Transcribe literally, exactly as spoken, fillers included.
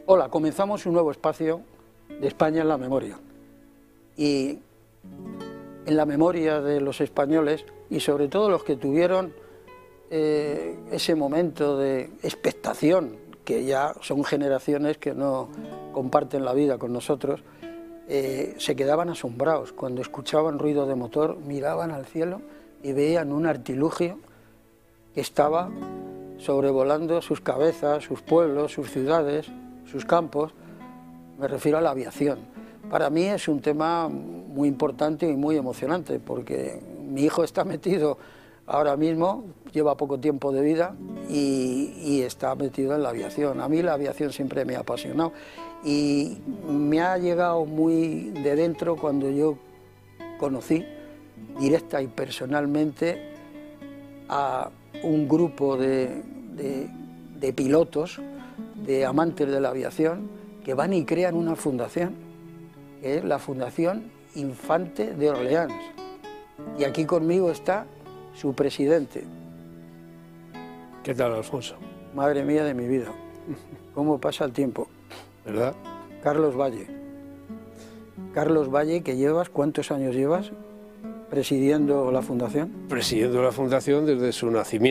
Hola, comenzamos un nuevo espacio de España en la memoria. Y en la memoria de los españoles, y sobre todo los que tuvieron eh, ese momento de expectación, que ya son generaciones que no comparten la vida con nosotros, eh, se quedaban asombrados. Cuando escuchaban ruido de motor, miraban al cielo y veían un artilugio que estaba sobrevolando sus cabezas, sus pueblos, sus ciudades, sus campos. Me refiero a la aviación. Para mí es un tema muy importante y muy emocionante, porque mi hijo está metido ahora mismo, lleva poco tiempo de vida y, y está metido en la aviación. A mí la aviación siempre me ha apasionado y me ha llegado muy de dentro cuando yo conocí directa y personalmente a un grupo de, de, de pilotos, de amantes de la aviación, que van y crean una fundación, que es la Fundación Infante de Orleans. Y aquí conmigo está su presidente. ¿Qué tal, Alfonso? Madre mía de mi vida, cómo pasa el tiempo. ¿Verdad? Carlos Valle. Carlos Valle, que llevas, ¿cuántos años llevas presidiendo la fundación? Presidiendo la fundación desde su nacimiento.